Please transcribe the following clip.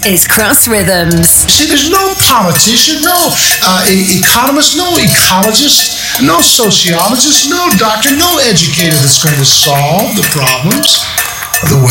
is Cross Rhythms. See, there's no politician, no economist, no ecologist, no sociologist, no doctor, no educator that's going to solve the problems of the